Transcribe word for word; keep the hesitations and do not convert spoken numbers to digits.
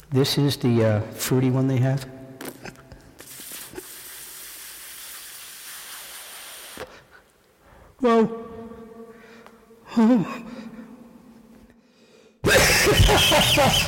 This is the uh, fruity one they have. Whoa. Oh.